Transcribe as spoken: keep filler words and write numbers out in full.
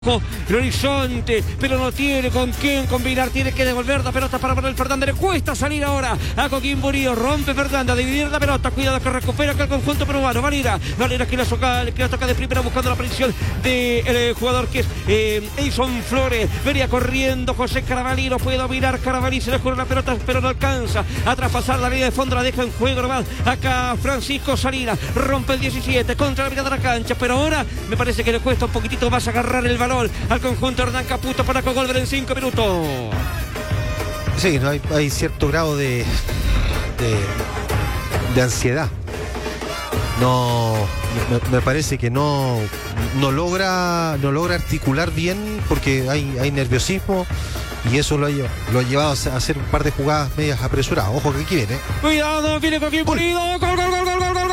el horizonte, pero no tiene con quién combinar, tiene que devolver la pelota para Manuel Fernández, le cuesta salir ahora a Coquimbo Unido, rompe Fernández, dividir la pelota, cuidado que recupera acá el conjunto peruano, Valera, Valera que la toca, que la toca de primera buscando la aparición del de, jugador que es eh, Edson Flores, venía corriendo José Caravalí, lo puede dominar Caravalí, se le jura la pelota pero no alcanza a traspasar la línea de fondo, la deja en juego nomás, acá Francisco Salinas, rompe el diecisiete contra la mitad de la cancha, pero ahora me parece que le cuesta un poquitito más agarrar el balón al conjunto Hernán Caputo para Cogolver en cinco minutos. Sí, no, hay, hay cierto grado de, de de ansiedad. No, me, me parece que no no logra no logra articular bien porque hay, hay nerviosismo y eso lo ha, lo ha llevado a hacer un par de jugadas medias apresuradas. Ojo que aquí viene. Cuidado, viene Coquimbo Unido, gol, gol, gol, gol, gol, gol.